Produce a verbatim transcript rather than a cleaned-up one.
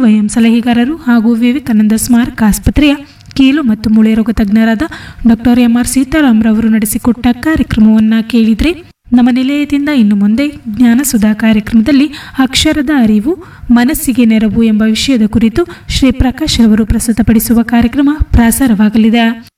ಎಸ್ಸಿವೈಎಂ ಸಲಹೆಗಾರರು ಹಾಗೂ ವಿವೇಕಾನಂದ ಸ್ಮಾರಕ ಆಸ್ಪತ್ರೆಯ ಕೀಲು ಮತ್ತು ಮೂಳೆ ರೋಗ ತಜ್ಞರಾದ ಡಾಕ್ಟರ್ ಎಂ ಆರ್ ಸೀತಾರಾಮ್ರವರು ನಡೆಸಿಕೊಟ್ಟ ಕಾರ್ಯಕ್ರಮವನ್ನು ಕೇಳಿದರೆ ನಮ್ಮ ನಿಲಯದಿಂದ ಇನ್ನು ಮುಂದೆ ಜ್ಞಾನಸುಧಾ ಕಾರ್ಯಕ್ರಮದಲ್ಲಿ ಅಕ್ಷರದ ಅರಿವು ಮನಸ್ಸಿಗೆ ನೆರವು ಎಂಬ ವಿಷಯದ ಕುರಿತು ಶ್ರೀ ಪ್ರಕಾಶ್ ಅವರು ಪ್ರಸ್ತುತಪಡಿಸುವ ಕಾರ್ಯಕ್ರಮ ಪ್ರಸಾರವಾಗಲಿದೆ.